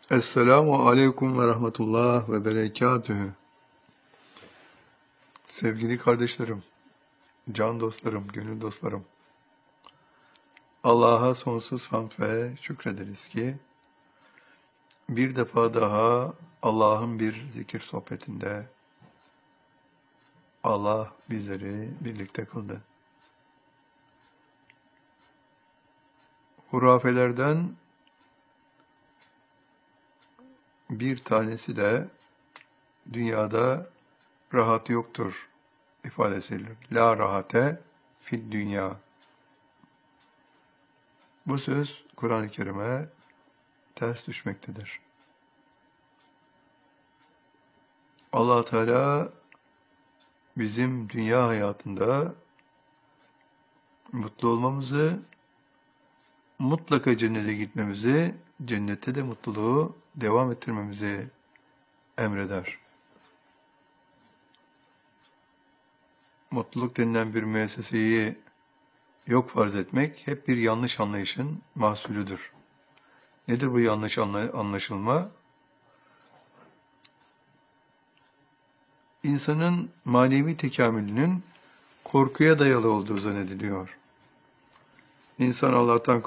Esselamu aleyküm ve rahmetullah ve berekatühü. Sevgili kardeşlerim, can dostlarım, gönül dostlarım. Allah'a sonsuz hamd ve şükrederiz ki bir defa daha Allah'ın bir zikir sohbetinde Allah bizleri birlikte kıldı. Hurafelerden bir tanesi de dünyada rahat yoktur ifadesidir. La rahate fid dünya. Bu söz Kur'an-ı Kerim'e ters düşmektedir. Allah Teala bizim dünya hayatında mutlu olmamızı, mutlaka cennete gitmemizi, cennette de mutluluğu devam ettirmemizi emreder. Mutluluk denilen bir müesseseyi yok farz etmek hep bir yanlış anlayışın mahsulüdür. Nedir bu yanlış anlaşılma? İnsanın manevi tekamülünün korkuya dayalı olduğu zannediliyor. İnsan Allah'tan